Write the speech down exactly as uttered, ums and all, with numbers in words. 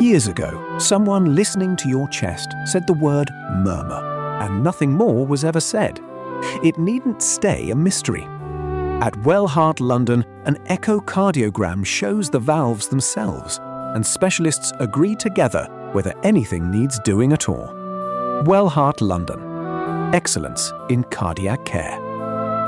Years ago, someone listening to your chest said the word murmur, and nothing more was ever said. It needn't stay a mystery. At Wellheart London, an echocardiogram shows the valves themselves, and specialists agree together whether anything needs doing at all. Wellheart London. Excellence in cardiac care.